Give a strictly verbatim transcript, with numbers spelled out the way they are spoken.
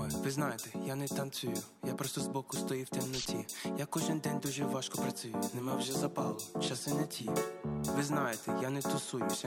Ви знаєте, я не танцюю, я просто збоку стою в темноті. Я кожен день дуже важко працюю, нема вже запалу, часи не ті. Ви знаєте, я не тусуюсь,